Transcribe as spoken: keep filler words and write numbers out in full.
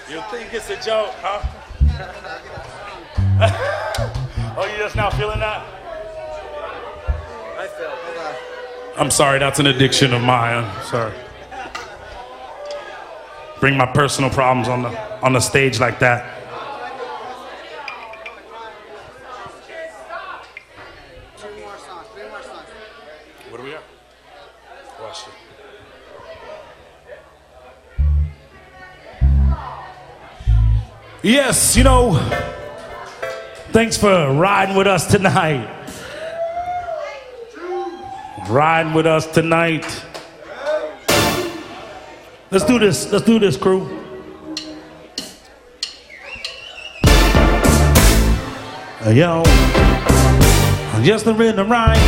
You think it's a joke, huh? Oh, you just now feeling that? I felt it. I'm sorry, that's an addiction of mine. I'm sorry. Bring my personal problems on the on the stage like that. Two more songs, three more songs. What do we have? Watch it. Yes, you know, thanks for riding with us tonight. Riding with us tonight. Let's do this. Let's do this, crew. Yo, just the rhythm right.